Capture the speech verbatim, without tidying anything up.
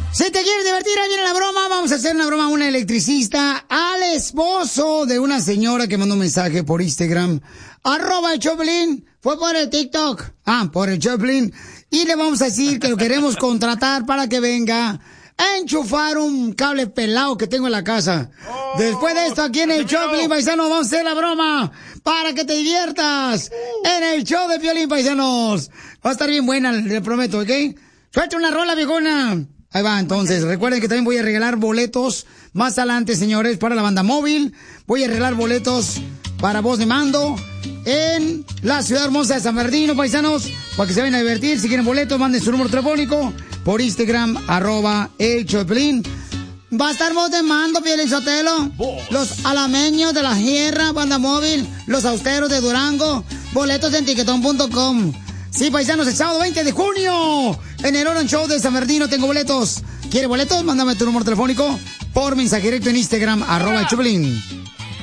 Si te quieres divertir, ahí viene la broma. Vamos a hacer una broma a una electricista, al esposo de una señora que mandó un mensaje por Instagram. Arroba el Choplin. Fue por el TikTok. Ah, por el Choplin. Y le vamos a decir que lo queremos contratar para que venga a enchufar un cable pelado que tengo en la casa. Oh, después de esto, aquí en el Choplin, paisanos, vamos a hacer la broma para que te diviertas en el show de Piolín, paisanos. Va a estar bien buena, le prometo, ¿ok? Suelta una rola, viejona. Ahí va, entonces. Recuerden que también voy a regalar boletos más adelante, señores, para la banda móvil. Voy a regalar boletos para voz de mando en la ciudad hermosa de San Bernardino, paisanos, para que se vayan a divertir. Si quieren boletos, manden su número telefónico por Instagram, arroba el Choplin. Va a estar voz de mando, Piolín Sotelo. Los alameños de la Sierra, banda móvil. Los austeros de Durango. Boletos en tiquetón punto com. Sí, paisanos, el sábado veinte de junio, en el Orange Show de San Bernardino tengo boletos. ¿Quieres boletos? Mándame tu número telefónico por mensaje directo en Instagram, arroba el Choplin.